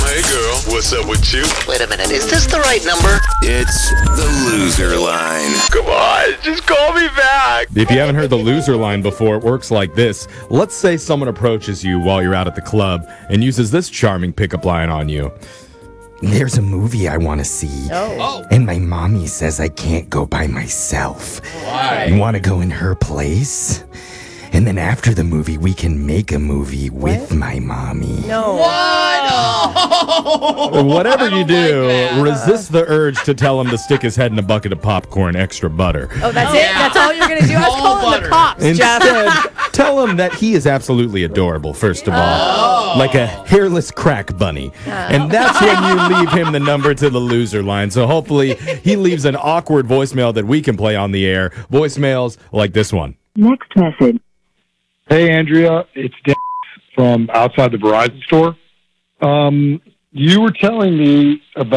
Hey girl, what's up with you? Wait a minute, is this the right number? It's the loser line. Come on, just call me back. If you haven't heard the loser line before, it works like this. Let's say someone approaches you while you're out at the club and uses this charming pickup line on you. There's a movie I want to see. And my mommy says I can't go by myself. Why? You want to go in her place? And then after the movie, we can make a movie with my mommy. Whatever you do, resist the urge to tell him to stick his head in a bucket of popcorn, extra butter. Oh, that's it? That's all you're going to do? I was All calling butter. the cops, Jeff. Instead, tell him that he is absolutely adorable, first of all. Like a hairless crack bunny. And that's when you leave him the number to the loser line. So hopefully he leaves an awkward voicemail that we can play on the air. Voicemails like this one. Next message. Hey, Andrea, it's Dan from outside the Verizon store. You were telling me about